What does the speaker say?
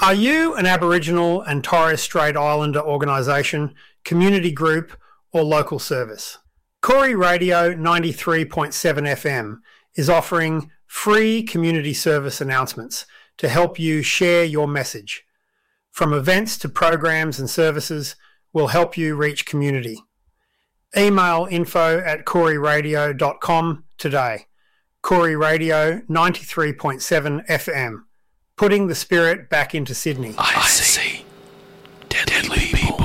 Are you an Aboriginal and Torres Strait Islander organisation, community group or local service? Corey Radio 93.7 FM is offering free community service announcements to help you share your message. From events to programs and services, we'll help you reach community. Email info@coreyradio.com today. Corey Radio 93.7 FM. Putting the spirit back into Sydney. I see.